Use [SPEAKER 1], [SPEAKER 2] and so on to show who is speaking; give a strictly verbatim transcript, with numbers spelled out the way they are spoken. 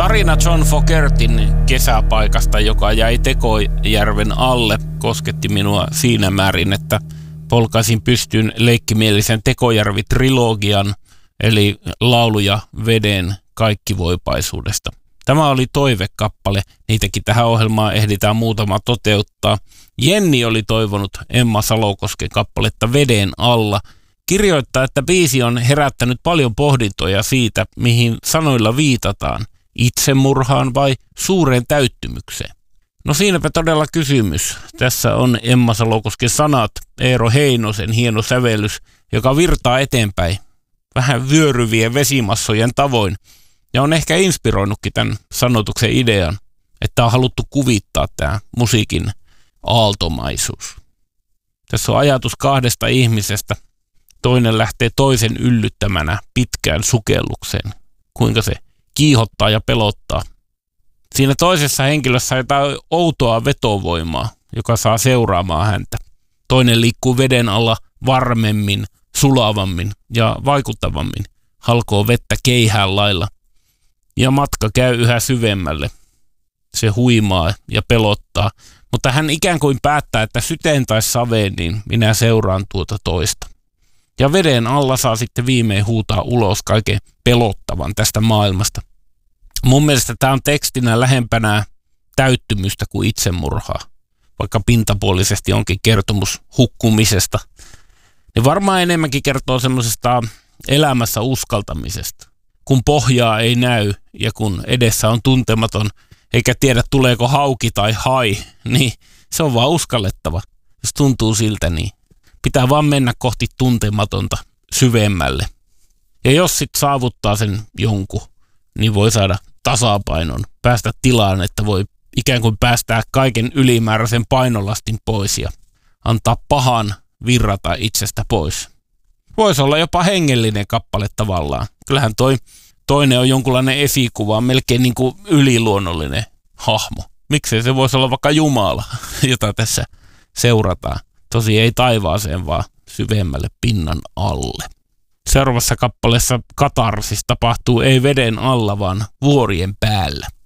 [SPEAKER 1] Tarina John Fogertin kesäpaikasta, joka jäi Tekojärven alle, kosketti minua siinä määrin, että polkaisin pystyyn leikkimielisen Tekojärvi-trilogian, eli lauluja veden kaikkivoipaisuudesta. Tämä oli toivekappale, niitäkin tähän ohjelmaan ehditään muutama toteuttaa. Jenni oli toivonut Emma Salokosken kappaletta Veden alla. Kirjoittaa, että biisi on herättänyt paljon pohdintoja siitä, mihin sanoilla viitataan, itsemurhaan vai suureen täyttymykseen. No siinäpä todella kysymys. Tässä on Emma Salokosken sanat, Eero Heinosen hieno sävellys, joka virtaa eteenpäin vähän vyöryvien vesimassojen tavoin. Ja on ehkä inspiroinutkin tämän sanotuksen idean, että on haluttu kuvittaa tämä musiikin aaltomaisuus. Tässä on ajatus kahdesta ihmisestä. Toinen lähtee toisen yllyttämänä pitkään sukellukseen. Kuinka se kiihottaa ja pelottaa. Siinä toisessa henkilössä on jotain outoa vetovoimaa, joka saa seuraamaan häntä. Toinen liikkuu veden alla varmemmin, sulavammin ja vaikuttavammin. Halkoo vettä keihään lailla. Ja matka käy yhä syvemmälle. Se huimaa ja pelottaa. Mutta hän ikään kuin päättää, että syteen tai saveen, niin minä seuraan tuota toista. Ja veden alla saa sitten viimein huutaa ulos kaiken pelottavan tästä maailmasta. Mun mielestä tämä on tekstinä lähempänä täyttymystä kuin itsemurhaa. Vaikka pintapuolisesti onkin kertomus hukkumisesta. Niin varmaan enemmänkin kertoo semmoisesta elämässä uskaltamisesta. Kun pohjaa ei näy ja kun edessä on tuntematon, eikä tiedä tuleeko hauki tai hai, niin se on vaan uskallettava. Jos tuntuu siltä, niin pitää vaan mennä kohti tuntematonta syvemmälle. Ja jos sitten saavuttaa sen jonkun, niin voi saada tasapainon, päästä tilaan, että voi ikään kuin päästää kaiken ylimääräisen painolastin pois ja antaa pahan virrata itsestä pois. Voisi olla jopa hengellinen kappale tavallaan. Kyllähän toi toinen on jonkunlainen esikuva, melkein niin kuin yliluonnollinen hahmo. Miksei se voisi olla vaikka Jumala, jota tässä seurataan. Tosi ei taivaaseen, vaan syvemmälle pinnan alle. Seuraavassa kappaleessa katarsis tapahtuu ei veden alla, vaan vuorien päällä.